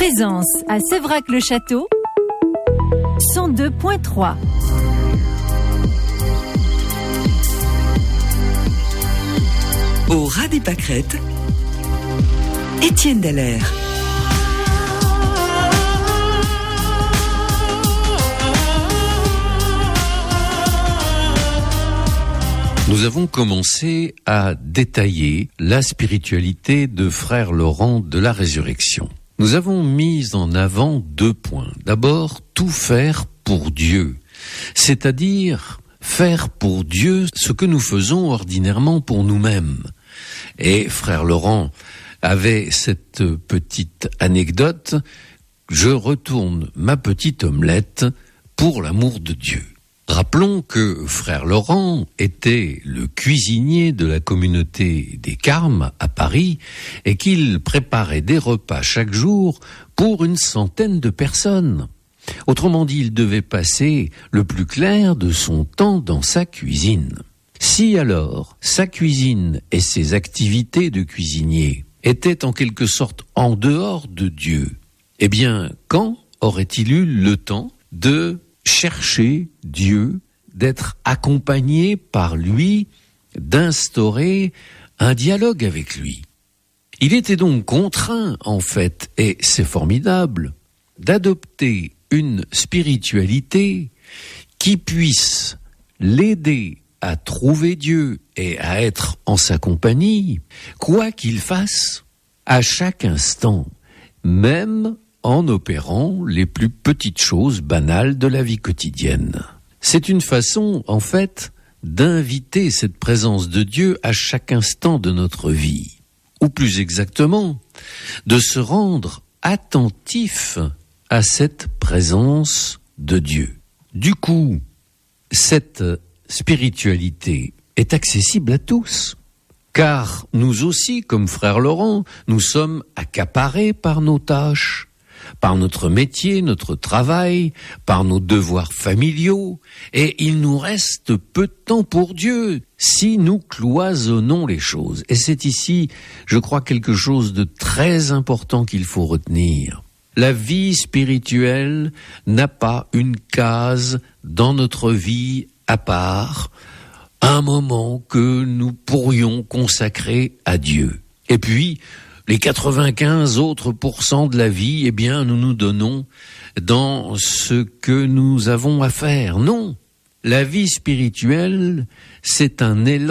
Présence à Sévrac-le-Château, 102.3. Au ras des pâquerettes, Étienne Dallaire. Nous avons commencé à détailler la spiritualité de Frère Laurent de la Résurrection. Nous avons mis en avant 2 points. D'abord, tout faire pour Dieu, c'est-à-dire faire pour Dieu ce que nous faisons ordinairement pour nous-mêmes. Et Frère Laurent avait cette petite anecdote: je retourne ma petite omelette pour l'amour de Dieu. Rappelons que Frère Laurent était le cuisinier de la communauté des Carmes à Paris et qu'il préparait des repas chaque jour pour 100 de personnes. Autrement dit, il devait passer le plus clair de son temps dans sa cuisine. Si alors sa cuisine et ses activités de cuisinier étaient en quelque sorte en dehors de Dieu, eh bien, quand aurait-il eu le temps de chercher Dieu, d'être accompagné par lui, d'instaurer un dialogue avec lui? Il était donc contraint, en fait, et c'est formidable, d'adopter une spiritualité qui puisse l'aider à trouver Dieu et à être en sa compagnie, quoi qu'il fasse, à chaque instant, même en opérant les plus petites choses banales de la vie quotidienne. C'est une façon, en fait, d'inviter cette présence de Dieu à chaque instant de notre vie. Ou plus exactement, de se rendre attentif à cette présence de Dieu. Du coup, cette spiritualité est accessible à tous. Car nous aussi, comme Frère Laurent, nous sommes accaparés par nos tâches, par notre métier, notre travail, par nos devoirs familiaux, et il nous reste peu de temps pour Dieu si nous cloisonnons les choses. Et c'est ici, je crois, quelque chose de très important qu'il faut retenir. La vie spirituelle n'a pas une case dans notre vie à part, un moment que nous pourrions consacrer à Dieu. Et puis, les 95 autres % de la vie, eh bien, nous nous donnons dans ce que nous avons à faire. Non, la vie spirituelle, c'est un élan